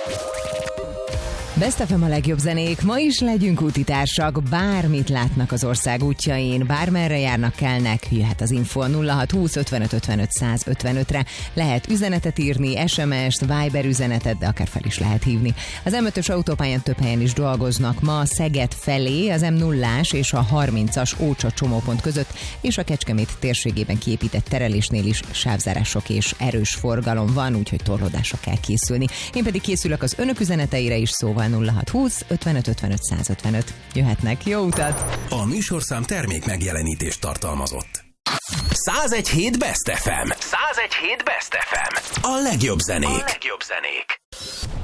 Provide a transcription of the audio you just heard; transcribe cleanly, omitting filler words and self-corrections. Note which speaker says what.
Speaker 1: Best FM a legjobb zenék, ma is legyünk útitársak, bármit látnak az ország útjain, bármerre járnak, kelnek, jöhet az info a 0620 55 55 155-re, lehet üzenetet írni, SMS-t, Viber üzenetet, de akár fel is lehet hívni. Az M5-ös autópályán több helyen is dolgoznak ma, Szeged felé, az M0-ás és a 30-as Ócsa csomópont között, és a Kecskemét térségében kiépített terelésnél is sávzárások és erős forgalom van, úgyhogy torlódásra kell készülni. Én pedig készülök az önök üzeneteire is, szóval 0620 55 55 155. Jöhetnek, jó utat!
Speaker 2: A műsorszám termék megjelenítést tartalmazott. 101.7 Best FM. 101.7 Best FM. A legjobb zenék.